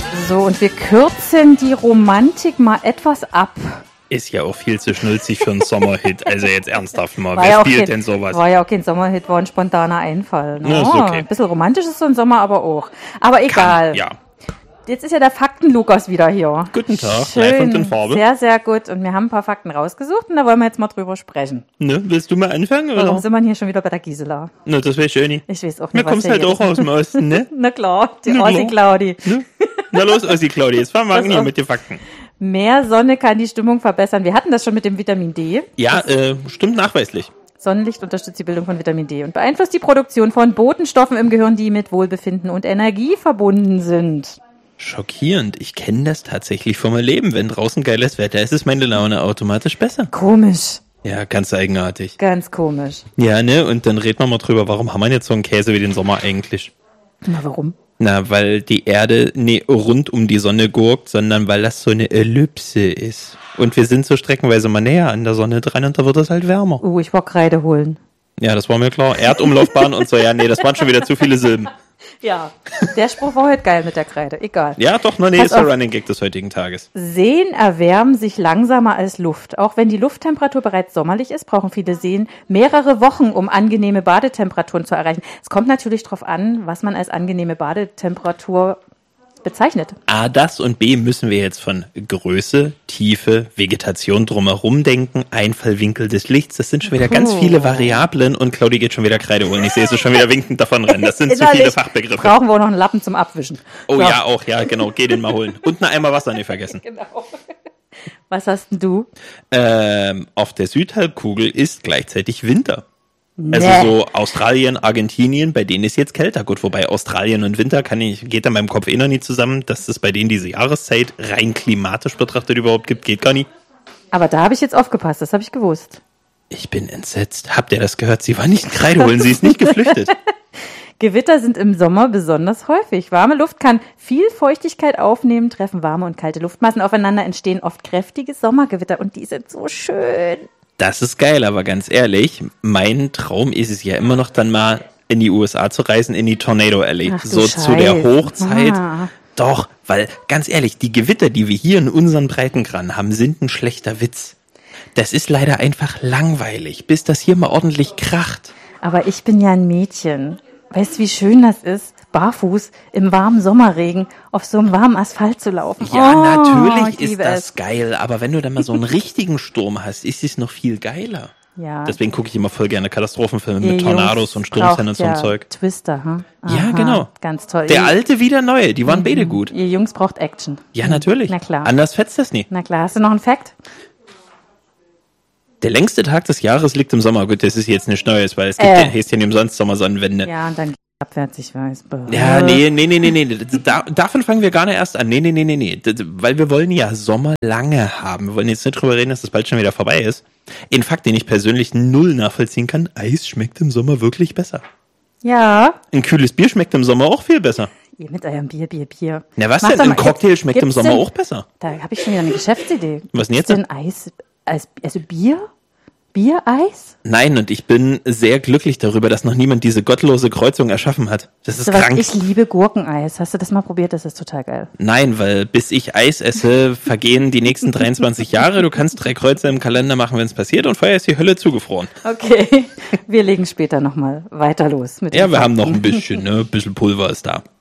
So, und wir kürzen die Romantik mal etwas ab. Ist ja auch viel zu schnulzig für einen Sommerhit. Also jetzt ernsthaft mal, War wer ja spielt denn sowas? War ja auch kein Sommerhit, war ein spontaner Einfall. Ne? Ja, ist okay. Ein bisschen romantisch ist so ein Sommer aber auch. Aber egal. Ja. Jetzt ist ja der Fakten-Lukas wieder hier. Guten Tag, Schön, live und in Farbe. sehr, sehr gut. Und wir haben ein paar Fakten rausgesucht und da wollen wir jetzt mal drüber sprechen. Ne, willst du mal anfangen? Oder? Warum sind wir hier schon wieder bei der Gisela? Ne, das weiß ich auch nicht. Ich weiß auch Mir nicht, was kommst der halt hier auch aus dem Osten, ne? Na klar, die Na klar. Ossi-Claudi. Ne? Na los, Ossi Claudi, jetzt fangen wir Pass an hier auf. mit den Fakten. Mehr Sonne kann die Stimmung verbessern. Wir hatten das schon mit dem Vitamin D. Ja, stimmt nachweislich. Sonnenlicht unterstützt die Bildung von Vitamin D und beeinflusst die Produktion von Botenstoffen im Gehirn, die mit Wohlbefinden und Energie verbunden sind. Schockierend. Ich kenne das tatsächlich von meinem Leben. Wenn draußen geiles Wetter ist, ist meine Laune automatisch besser. Komisch. Ja, ganz eigenartig. Ganz komisch. Ja, ne? Und dann reden wir mal drüber, warum haben wir jetzt so einen Käse wie den Sommer eigentlich? Na, warum? Na, weil die Erde nie rund um die Sonne gurkt, sondern weil das so eine Ellipse ist. Und wir sind so streckenweise mal näher an der Sonne dran und da wird es halt wärmer. Ich war Kreide holen. Ja, das war mir klar. Erdumlaufbahn und so. Ja, nee, das waren schon wieder zu viele Silben. Ja, der Spruch war heute geil mit der Kreide. Egal. Ja, doch, nee, Pass ist der auf. Running Gag des heutigen Tages. Seen erwärmen sich langsamer als Luft. Auch wenn die Lufttemperatur bereits sommerlich ist, brauchen viele Seen mehrere Wochen, um angenehme Badetemperaturen zu erreichen. Es kommt natürlich darauf an, was man als angenehme Badetemperatur bezeichnet. A, das und B müssen wir jetzt von Größe, Tiefe, Vegetation drumherum denken, Einfallwinkel des Lichts. Das sind schon wieder ganz viele Variablen und Claudi geht schon wieder Kreide holen. Ich sehe sie schon wieder winkend davon rennen. Das sind zu viele Innerlich Fachbegriffe. brauchen wir auch noch einen Lappen zum Abwischen. Oh So. ja, auch, ja, genau. Geh den mal holen. Und einen Eimer Wasser nicht vergessen. Genau. Was hast denn du? Auf der Südhalbkugel ist gleichzeitig Winter. Nee. Also so Australien, Argentinien, bei denen ist jetzt kälter. Gut, wobei Australien und Winter geht in meinem Kopf noch nie zusammen, dass es bei denen diese Jahreszeit rein klimatisch betrachtet überhaupt gibt, geht gar nicht. Aber da habe ich jetzt aufgepasst, das habe ich gewusst. Ich bin entsetzt. Habt ihr das gehört? Sie war nicht in Kreide holen, sie ist nicht geflüchtet. Gewitter sind im Sommer besonders häufig. Warme Luft kann viel Feuchtigkeit aufnehmen, treffen warme und kalte Luftmassen aufeinander, entstehen oft kräftige Sommergewitter und die sind so schön. Das ist geil, aber ganz ehrlich, mein Traum ist es ja immer noch dann mal in die USA zu reisen, in die Tornado Alley. Ach du So zu der Scheiß. Hochzeit. Ah. Doch, weil ganz ehrlich, die Gewitter, die wir hier in unseren Breitengraden haben, sind ein schlechter Witz. Das ist leider einfach langweilig, bis das hier mal ordentlich kracht. Aber ich bin ja ein Mädchen. Weißt du, wie schön das ist, barfuß im warmen Sommerregen auf so einem warmen Asphalt zu laufen? Ja, Oh, natürlich ich ist liebe das es. geil, aber wenn du dann mal so einen richtigen Sturm hast, ist es noch viel geiler. Ja. Deswegen gucke ich immer voll gerne Katastrophenfilme Ihr mit Tornados Jungs und Sturmzellen braucht und so ein ja Zeug. Twister, hm? Ja, Aha, genau. Ganz toll. Der alte wie der neue, die waren beide gut. Ihr Jungs braucht Action. Ja, natürlich. Na klar. Anders fetzt das nie. Na klar, hast du noch einen Fact? Der längste Tag des Jahres liegt im Sommer. Gut, das ist jetzt nichts Neues, weil es gibt ja Häschen umsonst Sommersonnenwende. Ja, und dann abwärts, ich weiß. Ja, nee. Davon fangen wir gar nicht erst an. Nee. Weil wir wollen ja Sommer lange haben. Wir wollen jetzt nicht drüber reden, dass das bald schon wieder vorbei ist. Ein Fakt, den ich persönlich null nachvollziehen kann, Eis schmeckt im Sommer wirklich besser. Ja. Ein kühles Bier schmeckt im Sommer auch viel besser. Ihr mit eurem Bier. Na was Mach denn? doch Ein mal, Cocktail schmeckt im gibt's Sommer denn- auch besser. Da habe ich schon wieder eine Geschäftsidee. Was denn jetzt? Gibt's denn Eis, also Bier? Biereis? Nein, und ich bin sehr glücklich darüber, dass noch niemand diese gottlose Kreuzung erschaffen hat. Das ist Weißt du was? krank. Ich liebe Gurkeneis. Hast du das mal probiert? Das ist total geil. Nein, weil bis ich Eis esse, vergehen die nächsten 23 Jahre. Du kannst 3 Kreuze im Kalender machen, wenn es passiert, und vorher ist die Hölle zugefroren. Okay, wir legen später nochmal weiter los. Mit Ja, den wir haben noch Fakten. ein bisschen, ne? Ein bisschen Pulver ist da.